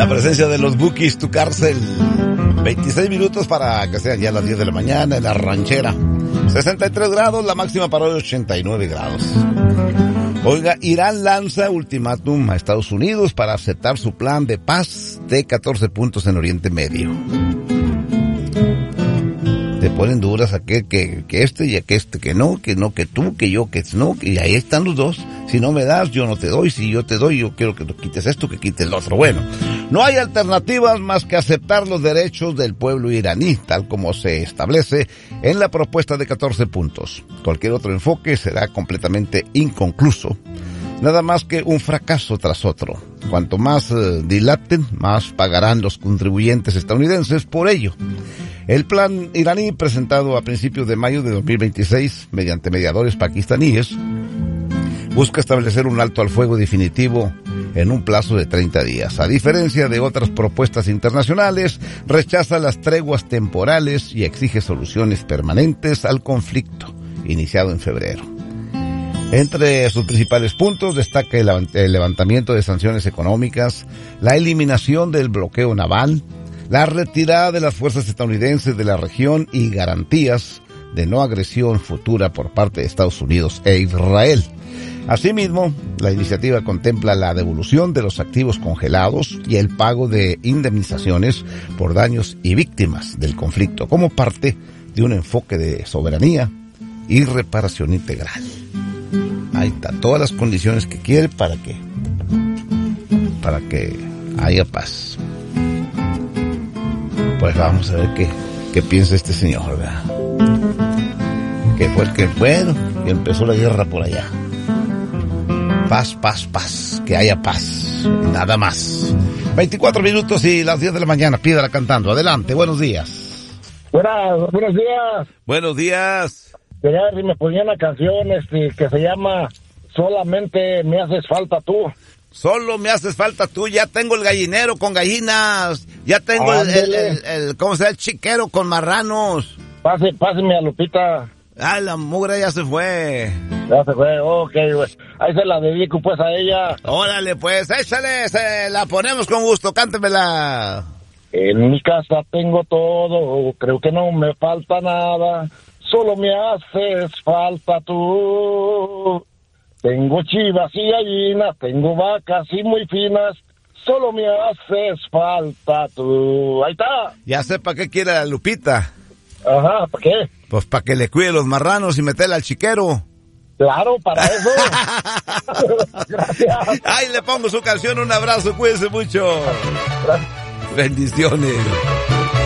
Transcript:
La presencia de los Bookies, tu cárcel. 26 minutos para que sean ya las 10 de la mañana en la ranchera. 63 grados, la máxima para hoy 89 grados. Oiga, Irán lanza ultimátum a Estados Unidos para aceptar su plan de paz de 14 puntos en Oriente Medio. Te ponen duras aquel que este y que este que no, que tú, que yo, que no, y ahí están los dos. Si no me das, yo no te doy. Si yo te doy, yo quiero que tú quites esto, que quites lo otro. Bueno, no hay alternativas más que aceptar los derechos del pueblo iraní, tal como se establece en la propuesta de 14 puntos. Cualquier otro enfoque será completamente inconcluso, nada más que un fracaso tras otro. Cuanto más dilaten, más pagarán los contribuyentes estadounidenses por ello. El plan iraní, presentado a principios de mayo de 2026 mediante mediadores pakistaníes, busca establecer un alto al fuego definitivo en un plazo de 30 días. A diferencia de otras propuestas internacionales, rechaza las treguas temporales y exige soluciones permanentes al conflicto iniciado en febrero. Entre sus principales puntos destaca el levantamiento de sanciones económicas, la eliminación del bloqueo naval, la retirada de las fuerzas estadounidenses de la región y garantías de no agresión futura por parte de Estados Unidos e Israel. Asimismo, la iniciativa contempla la devolución de los activos congelados y el pago de indemnizaciones por daños y víctimas del conflicto como parte de un enfoque de soberanía y reparación integral. Ahí está, todas las condiciones que quiere para que haya paz. Pues vamos a ver qué piensa este señor, ¿verdad? Que fue el que, bueno, que empezó la guerra por allá. Paz, paz, paz, que haya paz, nada más. 24 minutos y las 10 de la mañana, Piedra cantando. Adelante, buenos días. Buenos días. Buenos días. Quería ver si me ponía una canción que se llama Solamente me haces falta tú. Solo me haces falta tú, ya tengo el gallinero con gallinas, ya tengo el ¿cómo se llama? El chiquero con marranos. Páseme a Lupita. Ah, la mugre ya se fue. Ya se fue, ok, güey. Ahí se la dedico pues a ella. Órale pues, échale, se la ponemos con gusto, cántemela. En mi casa tengo todo, creo que no me falta nada, solo me haces falta tú. Tengo chivas y gallinas, tengo vacas y muy finas, solo me haces falta tú. Ahí está. Ya sé para qué quiere la Lupita. Ajá, ¿para qué? Pues para que le cuide los marranos y meterle al chiquero. Claro, para eso. Gracias. Ahí le pongo su canción, un abrazo, cuídense mucho. Gracias. Bendiciones.